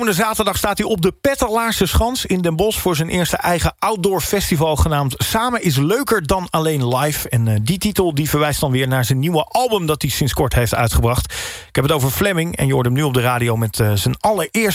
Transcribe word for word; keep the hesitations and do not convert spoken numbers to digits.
Komende zaterdag staat hij op de Pettelaarse Schans in Den Bosch voor zijn eerste eigen outdoor festival genaamd Samen is leuker dan alleen live. En uh, die titel die verwijst dan weer naar zijn nieuwe album dat hij sinds kort heeft uitgebracht. Ik heb het over Fleming en je hoort hem nu op de radio met uh, zijn allereerste